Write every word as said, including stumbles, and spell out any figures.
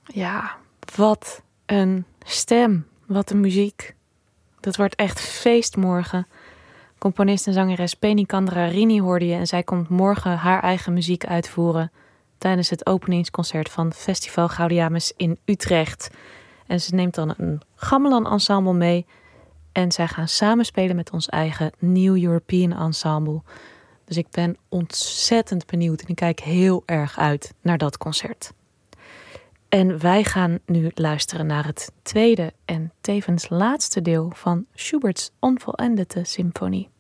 Ja, wat een stem. Wat een muziek. Dat wordt echt feest morgen. Componist en zangeres Penny Candrarini hoorde je en zij komt morgen haar eigen muziek uitvoeren tijdens het openingsconcert van Festival Gaudiamus in Utrecht. En ze neemt dan een gamelan ensemble mee en zij gaan samenspelen met ons eigen New European Ensemble. Dus ik ben ontzettend benieuwd en ik kijk heel erg uit naar dat concert. En wij gaan nu luisteren naar het tweede en tevens laatste deel van Schubert's Onvollendete Symfonie.